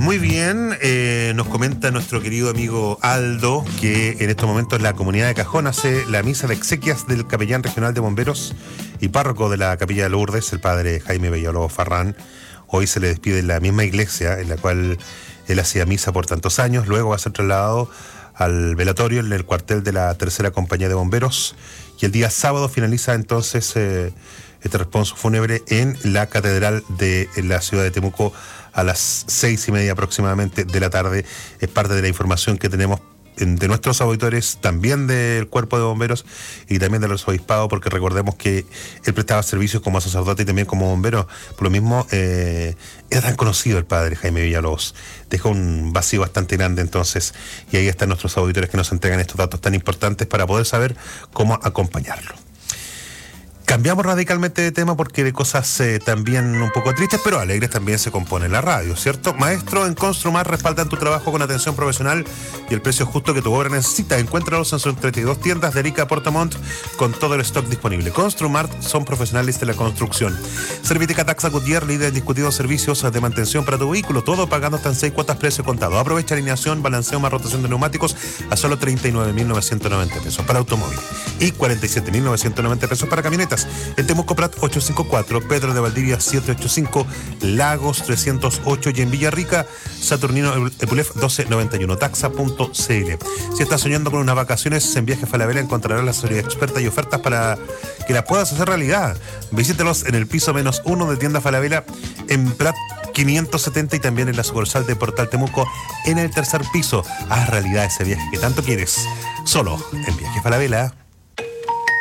Muy bien, nos comenta nuestro querido amigo Aldo que en estos momentos la comunidad de Cajón hace la misa de exequias del capellán regional de bomberos y párroco de la capilla de Lourdes, el padre Jaime Villalobos Farrán. Hoy se le despide en la misma iglesia en la cual él hacía misa por tantos años. Luego va a ser trasladado al velatorio en el cuartel de la tercera compañía de bomberos y el día sábado finaliza entonces este responso fúnebre en la catedral de la ciudad de Temuco a las 6:30 aproximadamente de la tarde. Es parte de la información que tenemos de nuestros auditores, también del cuerpo de bomberos y también de los obispados, porque recordemos que él prestaba servicios como sacerdote y también como bombero. Por lo mismo, era tan conocido el padre Jaime Villalobos. Dejó un vacío bastante grande entonces, y ahí están nuestros auditores que nos entregan estos datos tan importantes para poder saber cómo acompañarlo. Cambiamos radicalmente de tema porque de cosas también un poco tristes, pero alegres también se compone la radio, ¿cierto? Maestro, en Construmar respaldan tu trabajo con atención profesional y el precio justo que tu obra necesita. Encuéntralos en sus 32 tiendas de Arica a Puerto Montt con todo el stock disponible. Construmar son profesionales de la construcción. Serviteca Taxa Goodyear, líder en discutidos servicios de mantención para tu vehículo, todo pagando hasta en 6 cuotas precio contado. Aprovecha alineación, balanceo más rotación de neumáticos a solo 39.990 pesos para automóvil y 47.990 pesos para camionetas. En Temuco Prat 854, Pedro de Valdivia 785, Lagos 308 y en Villarrica, Saturnino Epulef 1291, taxa.cl. Si estás soñando con unas vacaciones en Viaje Falabella, encontrarás la asesoría experta y ofertas para que las puedas hacer realidad. Visítelos en el piso -1 de Tienda Falabella en Prat 570 y también en la sucursal de Portal Temuco en el tercer piso. Haz realidad ese viaje que tanto quieres, solo en Viaje Falabella.